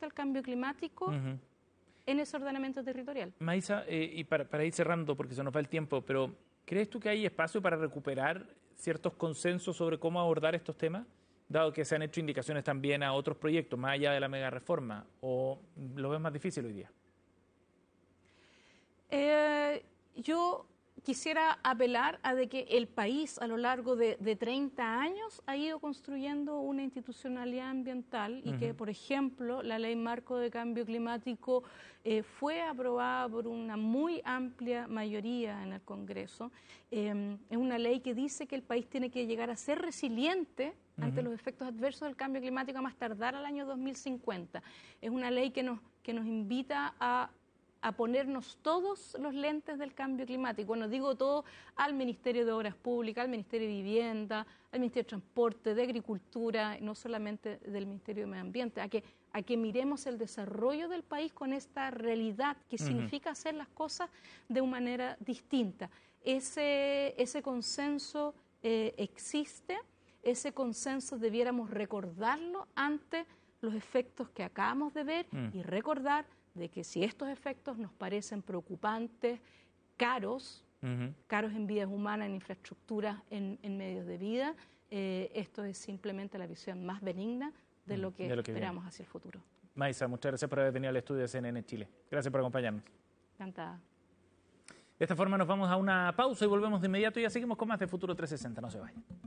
al cambio climático en ese ordenamiento territorial. Maísa, y para ir cerrando, porque se nos va el tiempo, pero ¿crees tú que hay espacio para recuperar ciertos consensos sobre cómo abordar estos temas, dado que se han hecho indicaciones también a otros proyectos, más allá de la mega reforma, o lo ves más difícil hoy día? Yo quisiera apelar a de que el país a lo largo de 30 años ha ido construyendo una institucionalidad ambiental y que, por ejemplo, la Ley Marco de Cambio Climático fue aprobada por una muy amplia mayoría en el Congreso. Es una ley que dice que el país tiene que llegar a ser resiliente ante los efectos adversos del cambio climático a más tardar al año 2050. Es una ley que nos invita a ponernos todos los lentes del cambio climático. Bueno, digo todo al Ministerio de Obras Públicas, al Ministerio de Vivienda, al Ministerio de Transporte, de Agricultura, no solamente del Ministerio de Medio Ambiente, a que miremos el desarrollo del país con esta realidad que significa hacer las cosas de una manera distinta. Ese consenso existe, ese consenso debiéramos recordarlo ante los efectos que acabamos de ver y recordar de que si estos efectos nos parecen preocupantes, caros en vidas humanas, en infraestructuras, en medios de vida, esto es simplemente la visión más benigna de lo que esperamos hacia el futuro. Maísa, muchas gracias por haber venido al estudio de CNN Chile. Gracias por acompañarnos. Encantada. De esta forma nos vamos a una pausa y volvemos de inmediato y ya seguimos con más de Futuro 360. No se vayan.